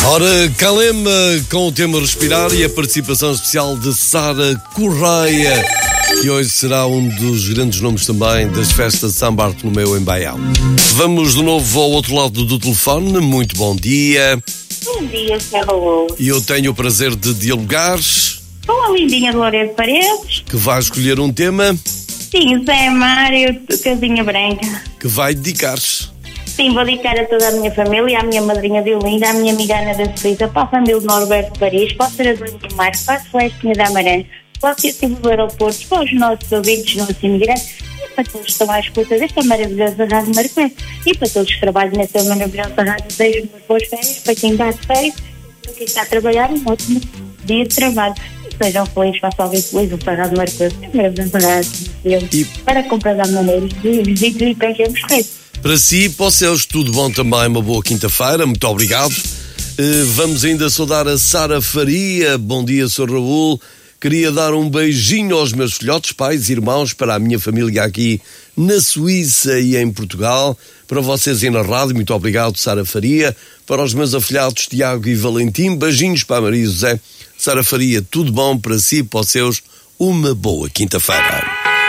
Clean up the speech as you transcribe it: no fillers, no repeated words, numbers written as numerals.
Ora, Calema com o tema Respirar e a participação especial de Sara Correia, que hoje será um dos grandes nomes também das festas de São Bartolomeu em Baião. Vamos de novo ao outro lado do telefone. Muito bom dia. Bom dia, Sr. Raul. E eu tenho o prazer de dialogar Com a lindinha de Loureiro Paredes. que vai escolher um tema Sim, Zé Mário, Casinha Branca. que vai dedicar-se. Sim, vou dedicar a toda a minha família, à minha madrinha de Olinda, à minha amiga Ana da Suíça, para a família de Norberto Paris, para o Saradouro do Mar, para a Celestina da Amarante, para o Círculo do Aeroporto, para os nossos ouvintes, nossos imigrantes, e para todos que estão à escuta desta maravilhosa Rádio Marquês. E para todos que trabalham nesta maravilhosa rádio, desejo umas boas férias, para quem dá de férias, para quem está a trabalhar, um ótimo dia de trabalho. Sejam felizes, façam alguém feliz, o Parado Marquês, é maravilhosa rádio, para comprar da maneira de visitar e pegamos feito. Para si, para os seus, tudo bom também, uma boa quinta-feira, muito obrigado. Vamos ainda saudar a Sara Faria. Bom dia, Sr. Raul. Queria dar um beijinho aos meus filhotes, pais, irmãos, para a minha família aqui na Suíça e em Portugal. Para vocês e na rádio, muito obrigado, Sara Faria. Para os meus afilhados, Tiago e Valentim, beijinhos para a Maria José. Sara Faria, tudo bom para si, para os seus, uma boa quinta-feira.